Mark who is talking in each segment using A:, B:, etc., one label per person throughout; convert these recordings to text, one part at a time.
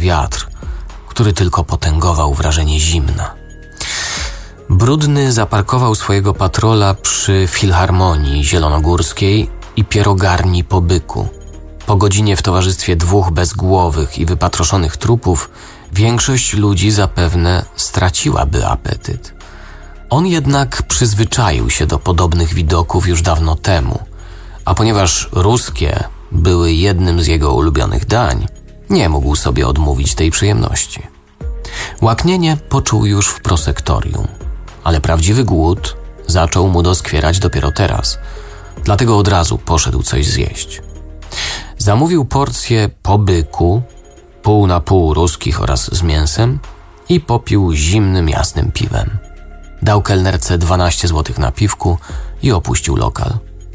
A: wiatr, który tylko potęgował wrażenie zimna. Brudny zaparkował swojego patrola przy Filharmonii Zielonogórskiej i pierogarni po Byku. Po godzinie w towarzystwie 2 bezgłowych i wypatroszonych trupów większość ludzi zapewne straciłaby apetyt. On jednak przyzwyczaił się do podobnych widoków już dawno temu, a ponieważ ruskie były jednym z jego ulubionych dań, nie mógł sobie odmówić tej przyjemności. Łaknienie poczuł już w prosektorium, ale prawdziwy głód zaczął mu doskwierać dopiero teraz, dlatego od razu poszedł coś zjeść. Zamówił porcję po Byku, pół na pół ruskich oraz z mięsem i popił zimnym, jasnym piwem. Dał kelnerce 12 zł na piwku i opuścił lokal.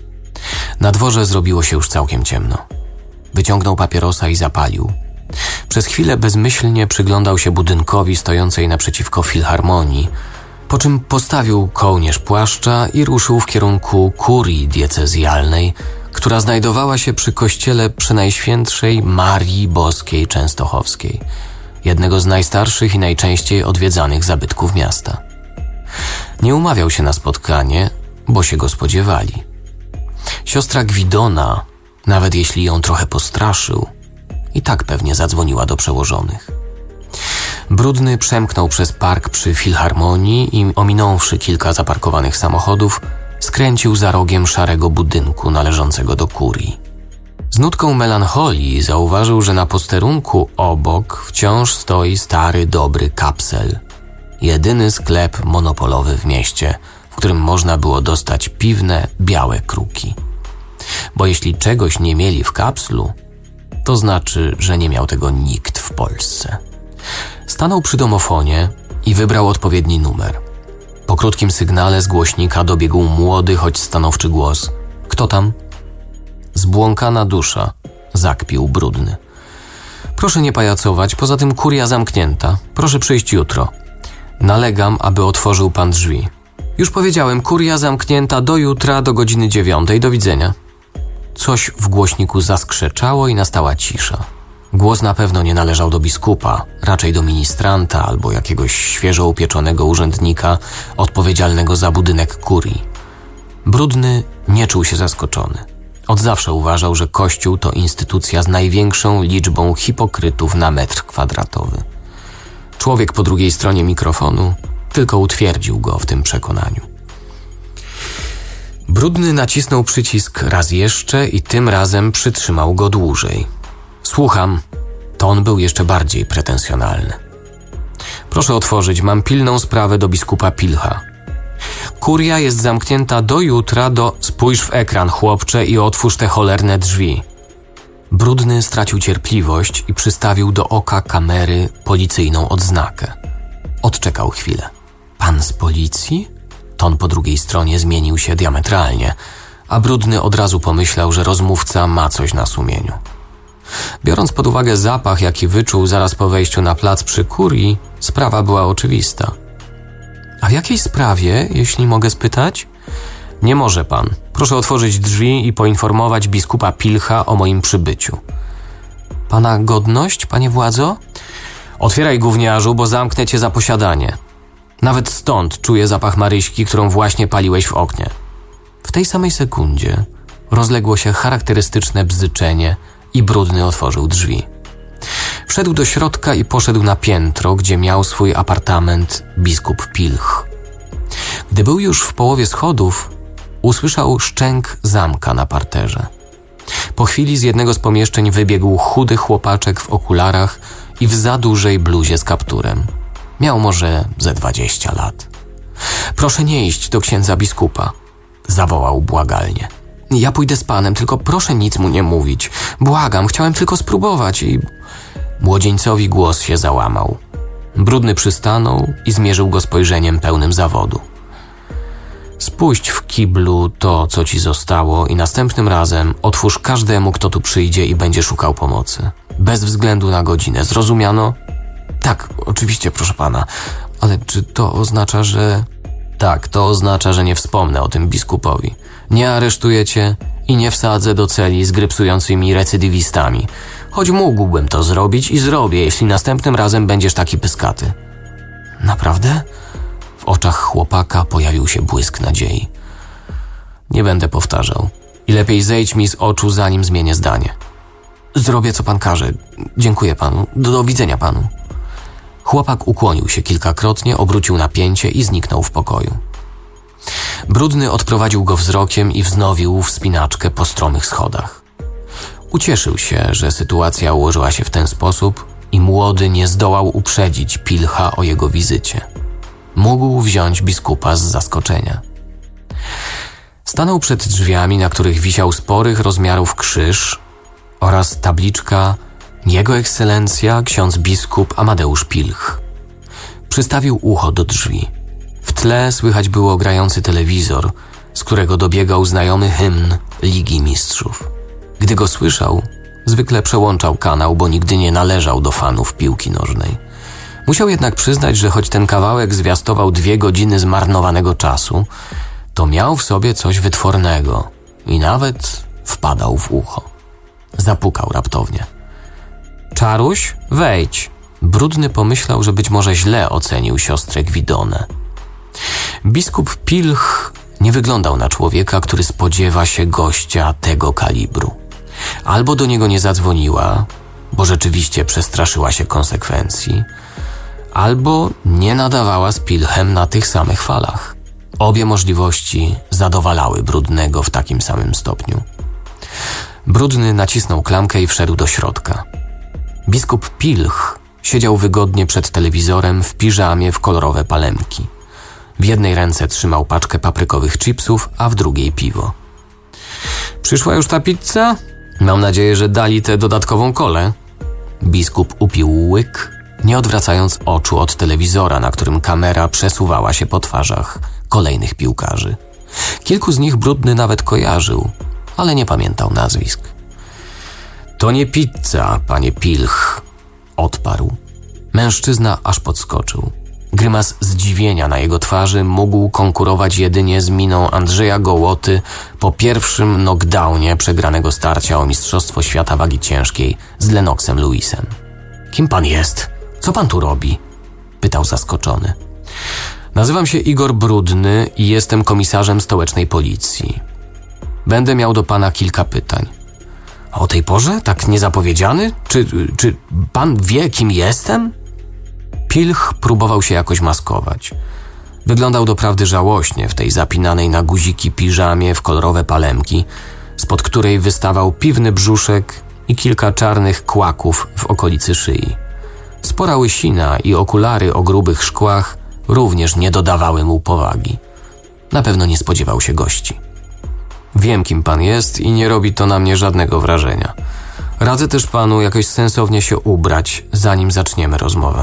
A: Na dworze zrobiło się już całkiem ciemno. Wyciągnął papierosa i zapalił. Przez chwilę bezmyślnie przyglądał się budynkowi stojącej naprzeciwko Filharmonii, po czym postawił kołnierz płaszcza i ruszył w kierunku kurii diecezjalnej, która znajdowała się przy kościele Przenajświętszej Marii Boskiej Częstochowskiej, jednego z najstarszych i najczęściej odwiedzanych zabytków miasta. Nie umawiał się na spotkanie, bo się go spodziewali. Siostra Gwidona, nawet jeśli ją trochę postraszył, i tak pewnie zadzwoniła do przełożonych. Brudny przemknął przez park przy Filharmonii i ominąwszy kilka zaparkowanych samochodów, skręcił za rogiem szarego budynku należącego do kurii. Z nutką melancholii zauważył, że na posterunku obok wciąż stoi stary, dobry Kapsel. Jedyny sklep monopolowy w mieście, w którym można było dostać piwne, białe kruki. Bo jeśli czegoś nie mieli w Kapslu, to znaczy, że nie miał tego nikt w Polsce. Stanął przy domofonie i wybrał odpowiedni numer. Po krótkim sygnale z głośnika dobiegł młody, choć stanowczy głos. Kto tam? Zbłąkana dusza, zakpił Brudny. Proszę nie pajacować, poza tym kuria zamknięta. Proszę przyjść jutro. Nalegam, aby otworzył pan drzwi. Już powiedziałem, kuria zamknięta do jutra do godziny 9. Do widzenia. Coś w głośniku zaskrzeczało i nastała cisza. Głos na pewno nie należał do biskupa, raczej do ministranta albo jakiegoś świeżo upieczonego urzędnika odpowiedzialnego za budynek kurii. Brudny nie czuł się zaskoczony. Od zawsze uważał, że Kościół to instytucja z największą liczbą hipokrytów na metr kwadratowy. Człowiek po drugiej stronie mikrofonu tylko utwierdził go w tym przekonaniu. Brudny nacisnął przycisk raz jeszcze i tym razem przytrzymał go dłużej. Słucham. Ton był jeszcze bardziej pretensjonalny. Proszę otworzyć, mam pilną sprawę do biskupa Pilcha. Kuria jest zamknięta do jutra do... Spójrz w ekran, chłopcze, i otwórz te cholerne drzwi. Brudny stracił cierpliwość i przystawił do oka kamery policyjną odznakę. Odczekał chwilę. Pan z policji? Ton po drugiej stronie zmienił się diametralnie, a Brudny od razu pomyślał, że rozmówca ma coś na sumieniu. Biorąc pod uwagę zapach, jaki wyczuł zaraz po wejściu na plac przy kurii, sprawa była oczywista. A w jakiej sprawie, jeśli mogę spytać? Nie może pan. Proszę otworzyć drzwi i poinformować biskupa Pilcha o moim przybyciu. Pana godność, panie władzo? Otwieraj, gówniarzu, bo zamknę cię za posiadanie. Nawet stąd czuję zapach maryśki, którą właśnie paliłeś w oknie. W tej samej sekundzie rozległo się charakterystyczne bzyczenie i Brudny otworzył drzwi. Wszedł do środka i poszedł na piętro, gdzie miał swój apartament biskup Pilch. Gdy był już w połowie schodów, usłyszał szczęk zamka na parterze. Po chwili z jednego z pomieszczeń wybiegł chudy chłopaczek w okularach i w za dużej bluzie z kapturem. Miał może ze 20 lat. Proszę nie iść do księdza biskupa, zawołał błagalnie. Ja pójdę z panem, tylko proszę nic mu nie mówić. Błagam, chciałem tylko spróbować i... Młodzieńcowi głos się załamał. Brudny przystanął i zmierzył go spojrzeniem pełnym zawodu. Spuść w kiblu to, co ci zostało i następnym razem otwórz każdemu, kto tu przyjdzie i będzie szukał pomocy. Bez względu na godzinę. Zrozumiano? Tak, oczywiście, proszę pana. Ale czy to oznacza, że... Tak, to oznacza, że nie wspomnę o tym biskupowi. Nie aresztuję cię i nie wsadzę do celi z grypsującymi recydywistami. Choć mógłbym to zrobić i zrobię, jeśli następnym razem będziesz taki pyskaty. Naprawdę? W oczach chłopaka pojawił się błysk nadziei. Nie będę powtarzał. I lepiej zejdź mi z oczu, zanim zmienię zdanie. Zrobię, co pan każe. Dziękuję panu. Do widzenia panu. Chłopak ukłonił się kilkakrotnie, obrócił napięcie i zniknął w pokoju. Brudny odprowadził go wzrokiem i wznowił wspinaczkę po stromych schodach. Ucieszył się, że sytuacja ułożyła się w ten sposób i młody nie zdołał uprzedzić Pilcha o jego wizycie. Mógł wziąć biskupa z zaskoczenia. Stanął przed drzwiami, na których wisiał sporych rozmiarów krzyż oraz tabliczka Jego Ekscelencja ksiądz biskup Amadeusz Pilch. Przystawił ucho do drzwi. W tle słychać było grający telewizor, z którego dobiegał znajomy hymn Ligi Mistrzów. Gdy go słyszał, zwykle przełączał kanał, bo nigdy nie należał do fanów piłki nożnej. Musiał jednak przyznać, że choć ten kawałek zwiastował 2 godziny zmarnowanego czasu, to miał w sobie coś wytwornego i nawet wpadał w ucho. Zapukał raptownie. Czaruś, wejdź. Brudny pomyślał, że być może źle ocenił siostrę Gwidonę. Biskup Pilch nie wyglądał na człowieka, który spodziewa się gościa tego kalibru. Albo do niego nie zadzwoniła, bo rzeczywiście przestraszyła się konsekwencji, albo nie nadawała z Pilchem na tych samych falach. Obie możliwości zadowalały Brudnego w takim samym stopniu. Brudny nacisnął klamkę i wszedł do środka. Biskup Pilch siedział wygodnie przed telewizorem w piżamie w kolorowe palemki. W jednej ręce trzymał paczkę paprykowych chipsów, a w drugiej piwo. Przyszła już ta pizza? Mam nadzieję, że dali tę dodatkową kolę. Biskup upił łyk, nie odwracając oczu od telewizora, na którym kamera przesuwała się po twarzach kolejnych piłkarzy. Kilku z nich Brudny nawet kojarzył, ale nie pamiętał nazwisk. To nie pizza, panie Pilch, odparł. Mężczyzna aż podskoczył. Grymas zdziwienia na jego twarzy mógł konkurować jedynie z miną Andrzeja Gołoty po pierwszym knockdownie przegranego starcia o Mistrzostwo Świata Wagi Ciężkiej z Lennoxem Lewisem. Kim pan jest? Co pan tu robi? Pytał zaskoczony. Nazywam się Igor Brudny i jestem komisarzem stołecznej policji. Będę miał do pana kilka pytań. O tej porze? Tak niezapowiedziany? Czy pan wie, kim jestem? Pilch próbował się jakoś maskować. Wyglądał doprawdy żałośnie w tej zapinanej na guziki piżamie w kolorowe palemki, spod której wystawał piwny brzuszek i kilka czarnych kłaków w okolicy szyi. Spora łysina i okulary o grubych szkłach również nie dodawały mu powagi. Na pewno nie spodziewał się gości. Wiem, kim pan jest i nie robi to na mnie żadnego wrażenia. Radzę też panu jakoś sensownie się ubrać, zanim zaczniemy rozmowę.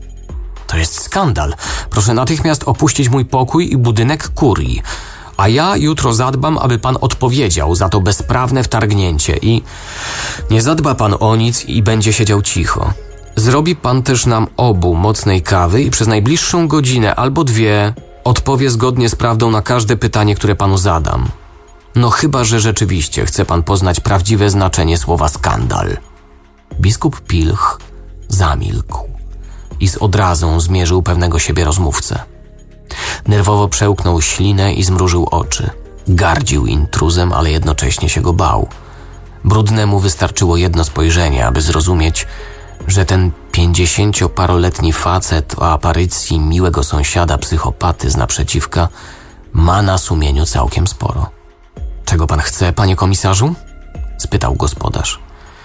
A: To jest skandal. Proszę natychmiast opuścić mój pokój i budynek kurii, a ja jutro zadbam, aby pan odpowiedział za to bezprawne wtargnięcie i nie zadba pan o nic i będzie siedział cicho. Zrobi pan też nam obu mocnej kawy i przez najbliższą godzinę albo 2 odpowie zgodnie z prawdą na każde pytanie, które panu zadam. No chyba, że rzeczywiście chce pan poznać prawdziwe znaczenie słowa skandal. Biskup Pilch zamilkł i z odrazą zmierzył pewnego siebie rozmówcę. Nerwowo przełknął ślinę i zmrużył oczy. Gardził intruzem, ale jednocześnie się go bał. Brudnemu wystarczyło jedno spojrzenie, aby zrozumieć, że ten 50-paroletni facet o aparycji miłego sąsiada psychopaty z naprzeciwka ma na sumieniu całkiem sporo. Czego pan chce, panie komisarzu? Spytał gospodarz.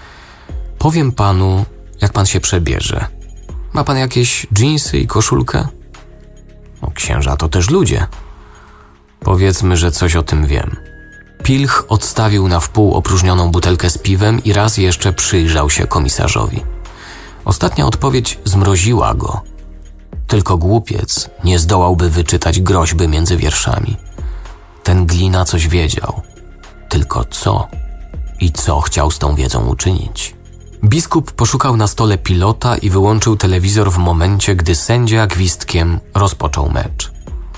A: Powiem panu, jak pan się przebierze. Ma pan jakieś dżinsy i koszulkę? O, księża to też ludzie. Powiedzmy, że coś o tym wiem. Pilch odstawił na wpół opróżnioną butelkę z piwem i raz jeszcze przyjrzał się komisarzowi. Ostatnia odpowiedź zmroziła go. Tylko głupiec nie zdołałby wyczytać groźby między wierszami. Ten Glina coś wiedział. Tylko co? I co chciał z tą wiedzą uczynić? Biskup poszukał na stole pilota i wyłączył telewizor w momencie, gdy sędzia gwizdkiem rozpoczął mecz.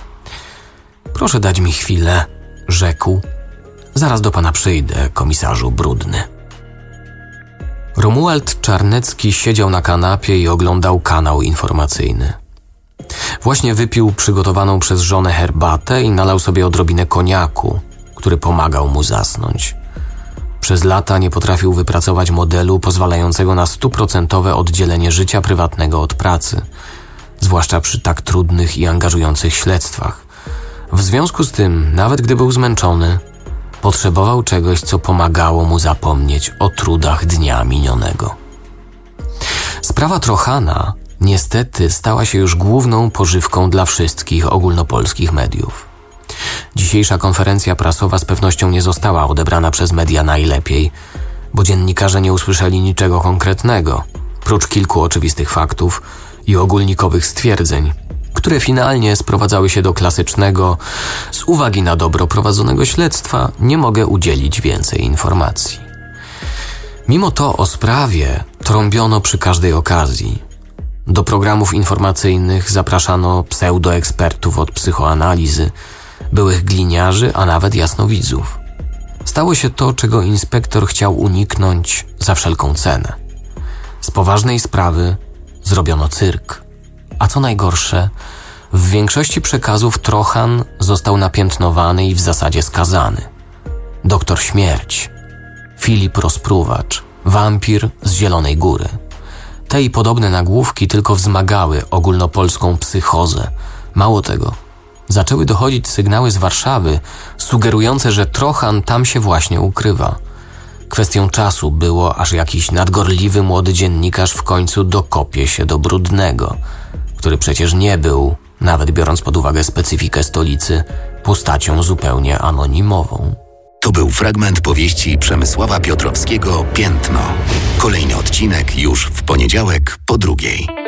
A: Proszę dać mi chwilę, rzekł. Zaraz do pana przyjdę, komisarzu Brudny. Romuald Czarnecki siedział na kanapie i oglądał kanał informacyjny. Właśnie wypił przygotowaną przez żonę herbatę i nalał sobie odrobinę koniaku, który pomagał mu zasnąć. Przez lata nie potrafił wypracować modelu pozwalającego na 100% oddzielenie życia prywatnego od pracy, zwłaszcza przy tak trudnych i angażujących śledztwach. W związku z tym, nawet gdy był zmęczony, potrzebował czegoś, co pomagało mu zapomnieć o trudach dnia minionego. Sprawa Trochana niestety stała się już główną pożywką dla wszystkich ogólnopolskich mediów. Dzisiejsza konferencja prasowa z pewnością nie została odebrana przez media najlepiej, bo dziennikarze nie usłyszeli niczego konkretnego, prócz kilku oczywistych faktów i ogólnikowych stwierdzeń, które finalnie sprowadzały się do klasycznego: z uwagi na dobro prowadzonego śledztwa nie mogę udzielić więcej informacji. Mimo to o sprawie trąbiono przy każdej okazji. Do programów informacyjnych zapraszano pseudoekspertów od psychoanalizy, byłych gliniarzy, a nawet jasnowidzów. Stało się to, czego inspektor chciał uniknąć za wszelką cenę. Z poważnej sprawy zrobiono cyrk. A co najgorsze, w większości przekazów Trochan został napiętnowany i w zasadzie skazany. Doktor Śmierć, Filip Rozpruwacz, wampir z Zielonej Góry. Te i podobne nagłówki tylko wzmagały ogólnopolską psychozę. Mało tego, zaczęły dochodzić sygnały z Warszawy sugerujące, że Trochan tam się właśnie ukrywa. Kwestią czasu było, aż jakiś nadgorliwy młody dziennikarz w końcu dokopie się do Brudnego, który przecież nie był, nawet biorąc pod uwagę specyfikę stolicy, postacią zupełnie anonimową.
B: To był fragment powieści Przemysława Piotrowskiego „Piętno”. Kolejny odcinek już w poniedziałek po 2:00.